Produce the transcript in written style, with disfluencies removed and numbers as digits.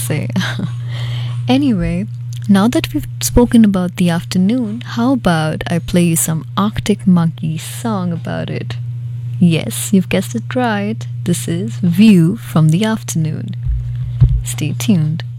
say. Anyway, now that we've spoken about the afternoon, how about I play you some Arctic Monkeys song about it? Yes, you've guessed it right. This is View from the Afternoon. Stay tuned.